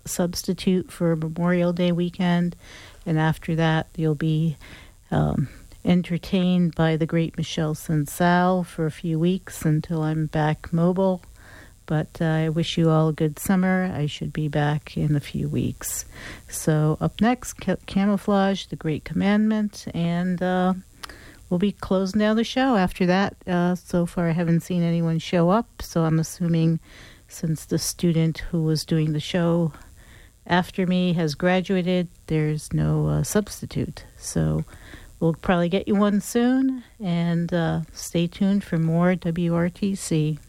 substitute for Memorial Day weekend. And after that, you'll be entertained by the great Michelle Sensal for a few weeks until I'm back mobile. But I wish you all a good summer. I should be back in a few weeks. So up next, Camouflage, The Great Commandment, and we'll be closing down the show after that. So far, I haven't seen anyone show up, so I'm assuming since the student who was doing the show after me has graduated, there's no substitute. So we'll probably get you one soon, and stay tuned for more WRTC.